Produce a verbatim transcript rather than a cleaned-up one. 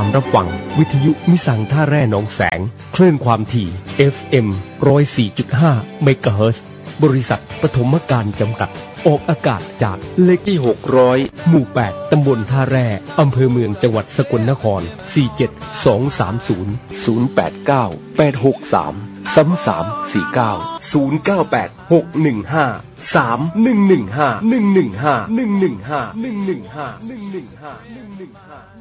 ามรับฟังวิทยุมิสังท่าแร่หนองแสงคลื่นความถี่ เอฟ เอ็ม หนึ่งศูนย์สี่จุดห้า เมกะเฮิรตซ์บริษัทปฐมการจำกัดออกอากาศจากเลขที่หกร้อยหมู่แปดตำบลท่าแร่อำเภอเมืองจังหวัดสกลนครสี่ เจ็ด สอง สาม ศูนย์ ศูนย์ แปด เก้า แปด หก สาม สาม สาม สี่ เก้า ศูนย์ เก้า แปด หก หนึ่ง ห้า สาม หนึ่ง หนึ่ง ห้า หนึ่ง หนึ่ง ห้า หนึ่ง หนึ่ง ห้า หนึ่ง หนึ่ง ห้า หนึ่ง หนึ่ง ห้า หนึ่ง หนึ่ง ห้า